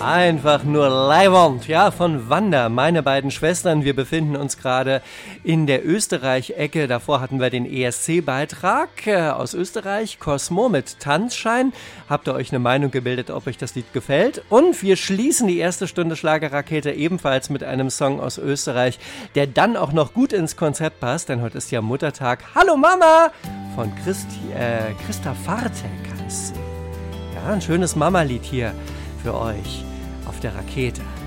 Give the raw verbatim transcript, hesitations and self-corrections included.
Einfach nur leiwand, ja, von Wanda, meine beiden Schwestern. Wir befinden uns gerade in der Österreich-Ecke. Davor hatten wir den E S C-Beitrag äh, aus Österreich, Cosmo mit Tanzschein. Habt ihr euch eine Meinung gebildet, ob euch das Lied gefällt? Und wir schließen die erste Stunde Schlagerrakete ebenfalls mit einem Song aus Österreich, der dann auch noch gut ins Konzept passt, denn heute ist ja Muttertag. Hallo Mama! Von Christi, äh, Christa Fartek heißt sie. Ja, ein schönes Mama-Lied hier für euch auf der Rakete.